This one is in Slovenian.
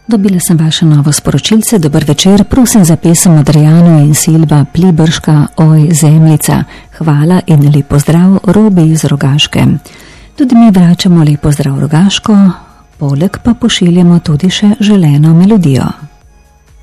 Dobila sem vaše novo sporočilce. Dober večer, prosim za pesem od Rejano in Silva Pliberška, Oj zemljica. Hvala in lep pozdrav, Robi iz Rogaške. Tudi mi vračamo lep pozdrav Rogaško, poleg pa pošiljamo tudi še želeno melodijo.